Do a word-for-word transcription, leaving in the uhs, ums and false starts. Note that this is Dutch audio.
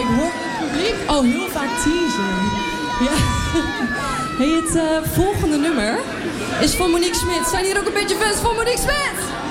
hoor het publiek al heel vaak teasen. Ja. Hey, het uh, volgende nummer is van Monique Smit. Zijn hier ook een beetje fans van Monique Smit?